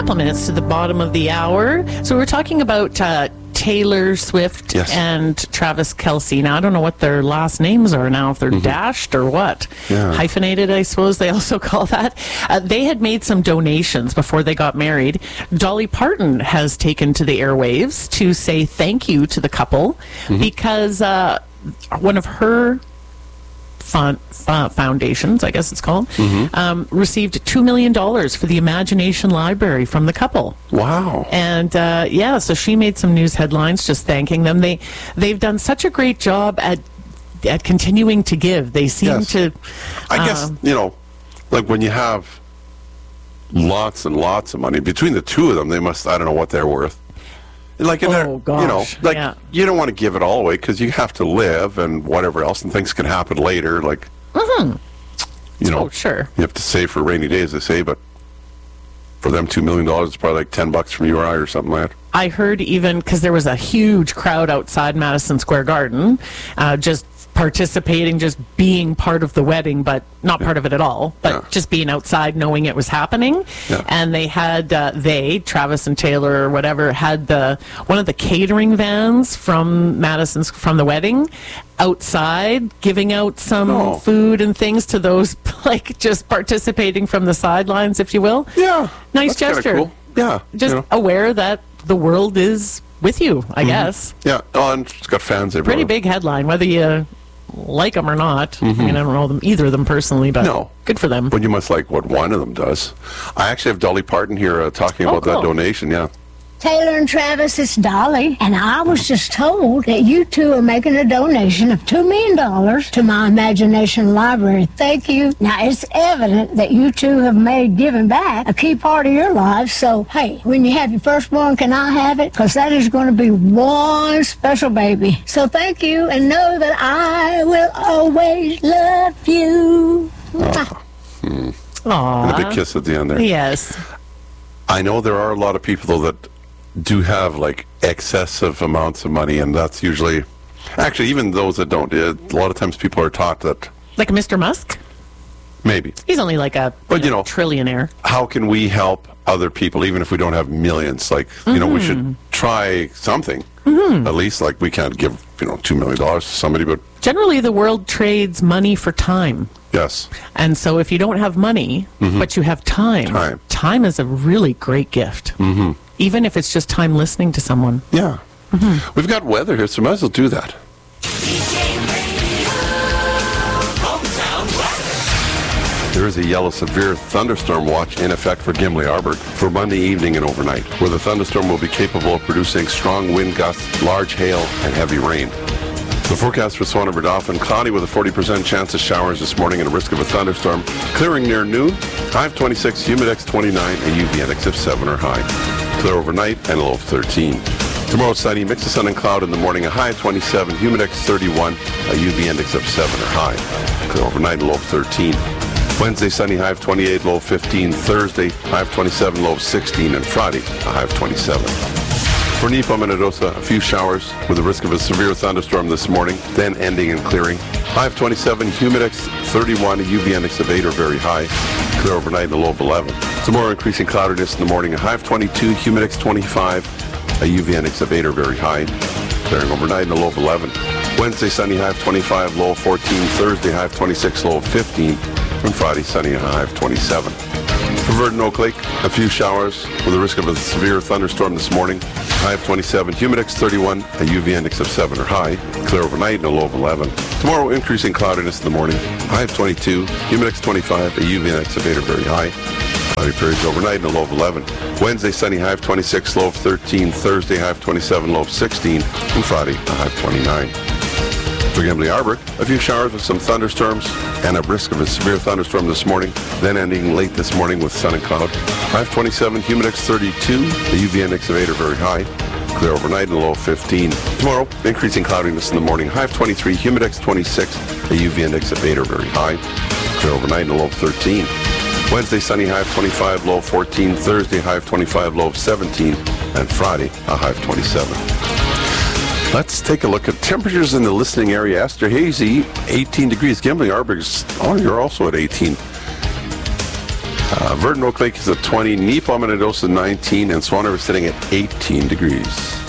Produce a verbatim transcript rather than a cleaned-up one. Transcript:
couple minutes to the bottom of the hour. So we're talking about uh, Taylor Swift yes. and Travis Kelce. Now, I don't know what their last names are now, if they're mm-hmm. dashed or what. Yeah. Hyphenated, I suppose they also call that. Uh, they had made some donations before they got married. Dolly Parton has taken to the airwaves to say thank you to the couple mm-hmm. because uh, one of her Fun, uh, foundations, I guess it's called, mm-hmm. um, received two million dollars for the Imagination Library from the couple. Wow. And, uh, yeah, so she made some news headlines just thanking them. They, they've done such a great job at at continuing to give. They seem yes. to... I uh, guess, you know, like when you have lots and lots of money, between the two of them, they must, I don't know what they're worth. Like, in oh, gosh. you know, like, yeah. you don't want to give it all away because you have to live and whatever else, and things can happen later. Like, mm-hmm. you know, oh, sure. you have to save for rainy days, they say, but for them, two million dollars is probably like ten bucks from you or I or something like that. I heard even, because there was a huge crowd outside Madison Square Garden, uh, just participating, just being part of the wedding, but not yeah. part of it at all, but yeah. just being outside knowing it was happening. Yeah. And they had, uh, they, Travis and Taylor or whatever, had the one of the catering vans from Madison's, from the wedding, outside giving out some oh. food and things to those, like, just participating from the sidelines, if you will. Yeah. Nice that's gesture. Cool. Yeah. Just you know. aware that the world is with you, I mm-hmm. guess. Yeah. Oh, and it's got fans everywhere. Pretty big headline, whether you like them or not. Mm-hmm. I mean, I don't know them either of them personally, but no. good for them. But you must like what one of them does. I actually have Dolly Parton here uh, talking oh, about cool. that donation, yeah. Taylor and Travis, it's Dolly, and I was just told that you two are making a donation of two million dollars to my Imagination Library. Thank you. Now, it's evident that you two have made giving back a key part of your lives, so, hey, when you have your firstborn, can I have it? Because that is going to be one special baby. So thank you, and know that I will always love you. Oh. Hmm. Aww. And a big kiss at the end there. Yes. I know there are a lot of people, though, that do have like excessive amounts of money, and that's usually actually even those that don't. A lot of times people are taught that, like Mister Musk. Maybe he's only like a but you know, you know trillionaire. How can we help other people even if we don't have millions? Like mm-hmm. you know, we should try something. Mm-hmm. At least like we can't give you know two million dollars to somebody, but generally the world trades money for time. Yes. And so if you don't have money, mm-hmm. but you have time, time, time is a really great gift. Mm-hmm. Even if it's just time listening to someone. Yeah. Mm-hmm. We've got weather here, so might as well do that. There is a yellow severe thunderstorm watch in effect for Gimli-Arburg for Monday evening and overnight, where the thunderstorm will be capable of producing strong wind gusts, large hail, and heavy rain. The forecast for Swanee-Verdolphin, cloudy with a forty percent chance of showers this morning and a risk of a thunderstorm. Clearing near noon, high of twenty-six, humidex twenty-nine, a U V index of seven or high. Clear overnight and a low of thirteen. Tomorrow, sunny, mix of sun and cloud in the morning, a high of twenty-seven, humidex thirty-one, a U V index of seven or high. Clear overnight, a low of thirteen. Wednesday, sunny, high of twenty-eight, low of fifteen. Thursday, high of twenty-seven, low of sixteen. And Friday, a high of twenty-seven. For Nepo Minnedosa, a few showers with a risk of a severe thunderstorm this morning, then ending and clearing. High of twenty-seven, humidex thirty-one, a U V index of eight or very high. Clear overnight and a low of eleven. Tomorrow, increasing cloudiness in the morning, a high of twenty-two, humidex twenty-five, a U V index of eight or very high. Clearing overnight and a low of eleven. Wednesday, sunny, high of twenty-five, low of fourteen. Thursday, high of twenty-six, low of fifteen. And Friday, sunny, a high of twenty-seven. For Verdon Oak Lake, a few showers with a risk of a severe thunderstorm this morning. High of twenty-seven, humidex thirty-one, a U V index of seven or high. Clear overnight and a low of eleven. Tomorrow, increasing cloudiness in the morning. High of twenty-two, humidex twenty-five, a U V index of eight or very high. Cloudy periods overnight and a low of eleven. Wednesday, sunny, high of twenty-six, low of thirteen. Thursday, high of twenty-seven, low of sixteen. And Friday, a high of twenty-nine. For Gimli-Arburg, a few showers with some thunderstorms and a risk of a severe thunderstorm this morning, then ending late this morning with sun and cloud. High of twenty-seven, humidex thirty-two, a U V index of eight or very high. Clear overnight and a low of fifteen. Tomorrow, increasing cloudiness in the morning. High of twenty-three, humidex twenty-six, a U V index of eight or very high. Clear overnight and a low of thirteen. Wednesday, sunny, high of twenty-five, low of fourteen. Thursday, high of twenty-five, low of seventeen. And Friday, a high of twenty-seven. Let's take a look at temperatures in the listening area. Esterhazy, eighteen degrees. Gimli-Arburg's, oh, you're also at eighteen. Uh, Verdon Oak Lake is at twenty, Neepaw Minnedosa nineteen, and Swan River sitting at eighteen degrees.